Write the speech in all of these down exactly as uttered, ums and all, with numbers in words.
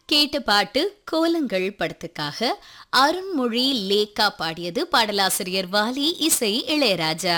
கேட்ட பாட்டு கோலங்கள் படத்துக்காக அருண்மொழி லேக்கா பாடியது. பாடலாசிரியர் வாலி, இசை இளையராஜா.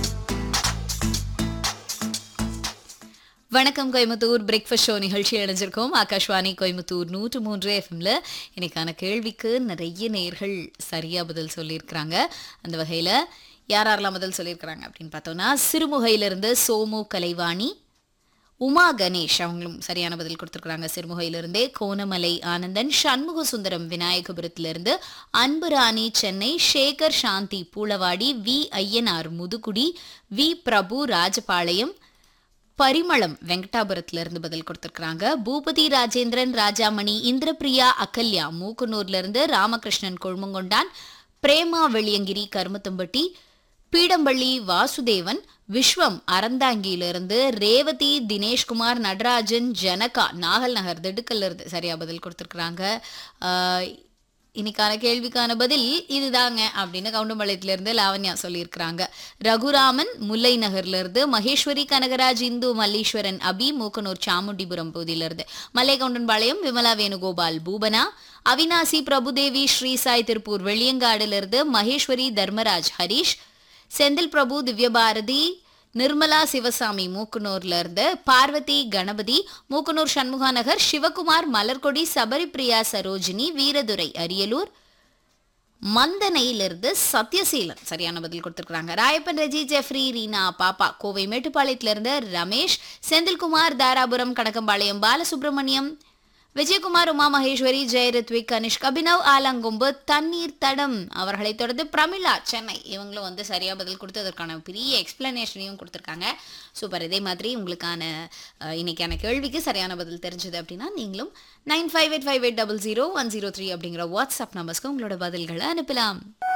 வணக்கம் கோயம்புத்தூர் பிரேக்ஃபாஸ்ட் ஷோ நிகழ்ச்சி அடைஞ்சிருக்கோம். ஆகாஷ்வாணி கோயம்புத்தூர் நூற்று மூன்று எஃப்எம்ல இன்னைக்கான கேள்விக்கு நிறைய நேயர்கள் சரியா பதில் சொல்லியிருக்கிறாங்க. அந்த வகையில யார் யாரெல்லாம் பதில் சொல்லியிருக்கிறாங்க அப்படின்னு பார்த்தோம்னா, சிறுமுகையிலிருந்து சோமு கலைவாணி, உமா கணேஷ் அவங்களும் சரியான பதில் கொடுத்துருக்காங்க சிறுமுகையிலிருந்தே. கோணமலை ஆனந்தன், சண்முக சுந்தரம் விநாயகபுரத்திலிருந்து, அன்புராணி சென்னை, சேகர் சாந்தி பூளவாடி, வி ஐயனார் முதுகுடி, வி பிரபு ராஜபாளையம், பரிமளம் வெங்கடாபுரத்திலிருந்து பதில் கொடுத்திருக்காங்க. பூபதி ராஜேந்திரன், ராஜாமணி, இந்திரபிரியா அகல்யா மூக்குனூர்ல இருந்து, ராமகிருஷ்ணன் கொழுமங்கொண்டான், பிரேமா வெளியங்கிரி கருமத்தம்பட்டி, பீடம்பள்ளி வாசுதேவன், விஸ்வம் அறந்தாங்கியிலிருந்து, ரேவதி, தினேஷ்குமார், நடராஜன், ஜனகா நாகல் நகர் திடுக்கல்ல இருந்து சரியா பதில் கொடுத்திருக்கிறாங்க. ஆஹ் இன்னைக்கான கேள்விக்கான பதில் இதுதாங்க அப்படின்னு கவுண்டம்பாளையத்திலிருந்து லாவண்யா சொல்லியிருக்கிறாங்க. ரகுராமன் முல்லை நகர்ல இருந்து, மகேஸ்வரி கனகராஜ், இந்து மல்லீஸ்வரன், அபி மூக்கனூர் சாமுண்டிபுரம் பகுதியிலிருந்து, மல்லை கவுண்டன்பாளையம் விமலா வேணுகோபால், பூபனா, அவினாசி பிரபுதேவி, ஸ்ரீசாய் திருப்பூர் வெளியங்காடிலிருந்து, மகேஸ்வரி தர்மராஜ், ஹரிஷ், செந்தில் பிரபு, திவ்யபாரதி, நிர்மலா சிவசாமி மூக்குனூர்ல இருந்து, பார்வதி கணபதி மூக்குனூர் சண்முகா நகர், சிவகுமார் மலர்கொடி, சபரிபிரியா சரோஜினி, வீரதுரை அரியலூர், மந்தனையிலிருந்து சத்யசீலன் சரியான பதில் கொடுத்திருக்காங்க. ராயப்பன் ரெஜி, ஜெஃப்ரி, ரீனா, பாப்பா கோவை மேட்டுப்பாளையத்திலிருந்து, ரமேஷ், செந்தில்குமார் தாராபுரம் கணக்கம்பாளையம், பாலசுப்ரமணியம், விஜயகுமார், உமா மகேஸ்வரி, ஜெயரத்விக், கனிஷ்க், அபினவ் ஆலங்கொம்பு, தண்ணீர் தடம் அவர்களை தொடர்ந்து பிரமிளா சென்னை இவங்களும் வந்து சரியா பதில் கொடுத்து அதற்கான பெரிய எக்ஸ்பிளனேஷனையும் கொடுத்துருக்காங்க. சூப்பர். இதே மாதிரி உங்களுக்கான இன்னைக்கான கேள்விக்கு சரியான பதில் தெரிஞ்சது அப்படின்னா நீங்களும் nine five eight five eight double zero one zero three அப்படிங்கிற வாட்ஸ்அப் நம்பர்ஸ்க்கு உங்களோட பதில்களை அனுப்பலாம்.